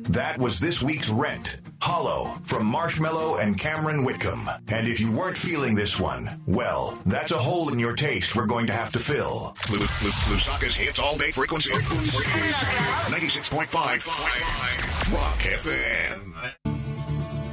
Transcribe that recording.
That was this week's Rent, Hollow, from Marshmello and Cameron Whitcomb. And if you weren't feeling this one, well, that's a hole in your taste we're going to have to fill. Lusaka's hits all day frequency. 96.5 Rock FM.